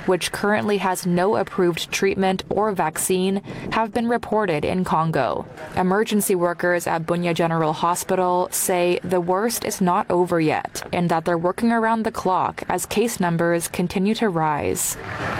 which currently has no approved treatment or vaccine, have been reported in Congo. Emergency workers at Bunia General Hospital say the worst is not over yet and that they're working around the clock as case numbers continue to rise.